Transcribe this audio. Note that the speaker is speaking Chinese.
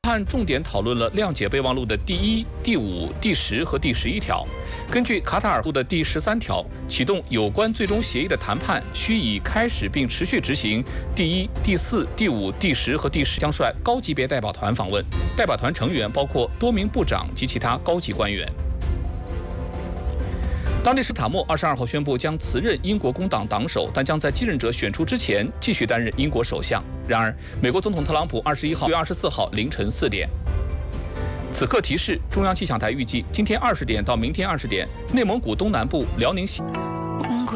判重点讨论了谅解备忘录的第1、第5、第10和第11条。根据卡塔尔的第13条，启动有关最终协议的谈判需以开始并持续执行第1、第4、第5、第10和第10，将率高级别代表团访问，代表团成员包括多名部长及其他高级官员。当地斯塔默22号宣布将辞任英国工党党首，但将在继任者选出之前继续担任英国首相。然而，美国总统特朗普6月24号凌晨4点。此刻提示：中央气象台预计今天20点到明天20点，内蒙古东南部、辽宁西。